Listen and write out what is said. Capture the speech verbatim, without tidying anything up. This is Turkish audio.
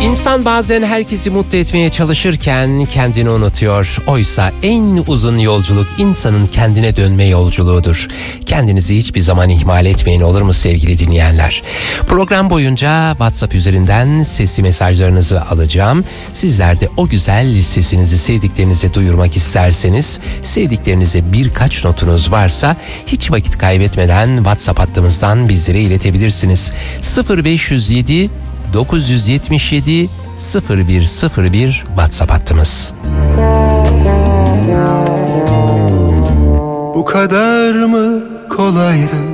İnsan bazen herkesi mutlu etmeye çalışırken kendini unutuyor. Oysa en uzun yolculuk insanın kendine dönme yolculuğudur. Kendinizi hiçbir zaman ihmal etmeyin, olur mu sevgili dinleyenler? Program boyunca WhatsApp üzerinden sesli mesajlarınızı alacağım. Sizler de o güzel sesinizi sevdiklerinize duyurmak isterseniz, sevdiklerinize birkaç notunuz varsa hiç vakit kaybetmeden WhatsApp hattımızdan bizlere iletebilirsiniz. sıfır beş yüz yedi dokuz yüz yetmiş yedi sıfır bir sıfır bir WhatsApp hattımız. Bu kadar mı kolaydı